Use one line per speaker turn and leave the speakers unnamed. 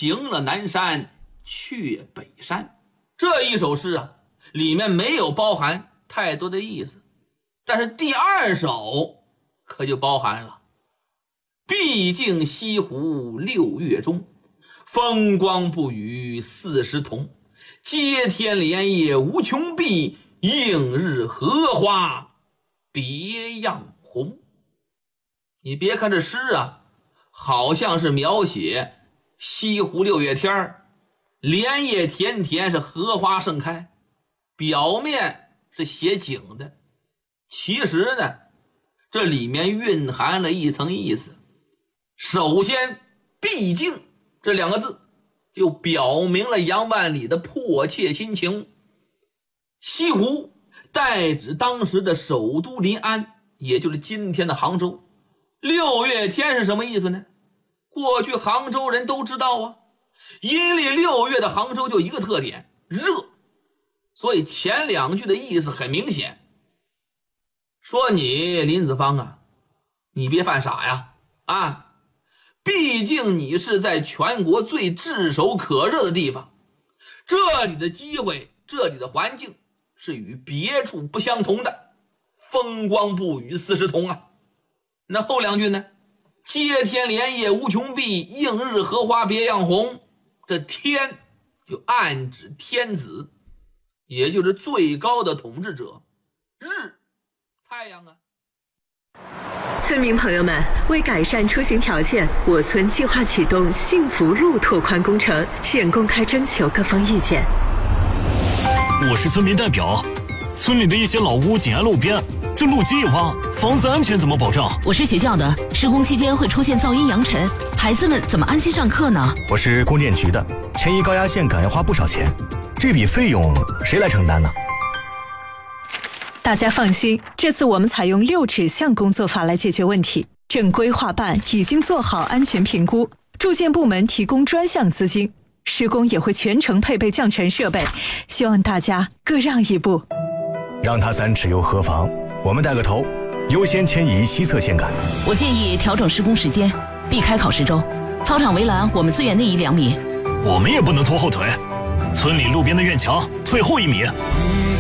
行了南山却北山。这一首诗啊，里面没有包含太多的意思，但是第二首可就包含了。毕竟西湖6月中，风光不与40同。接天莲叶无穷碧，映日荷花别样红。你别看这诗啊，好像是描写西湖6月天，莲叶田田，是荷花盛开，表面是写景的，其实呢，这里面蕴含了一层意思。首先，毕竟这2个字就表明了杨万里的迫切心情。西湖代指当时的首都临安，也就是今天的杭州。6月天是什么意思呢？过去杭州人都知道啊，阴历6月的杭州就一个特点，热。所以前2句的意思很明显，说你林子方啊，你别犯傻呀啊！毕竟你是在全国最炙手可热的地方，这里的机会，这里的环境是与别处不相同的，风光不与40同啊。那后2句呢？接天莲叶无穷碧，映日荷花别样红。这天就暗指天子，也就是最高的统治者，日太阳啊。
村民朋友们，为改善出行条件，我村计划启动幸福路拓宽工程，现公开征求各方意见。
我是村民代表，村里的一些老屋紧挨路边，这路基一挖，房子安全怎么保障？
我是学校的，施工期间会出现噪音扬尘，孩子们怎么安心上课呢？
我是供电局的，迁移高压线赶要花不少钱，这笔费用谁来承担呢？
大家放心，这次我们采用6指向工作法来解决问题。正规划办已经做好安全评估，住建部门提供专项资金，施工也会全程配备降尘设备，希望大家各让一步。
让他3尺又何妨？我们带个头，优先迁移西侧线杆。
我建议调整施工时间，避开考试周。操场围栏我们自远内移2米。
我们也不能拖后腿，村里路边的院墙退后1米。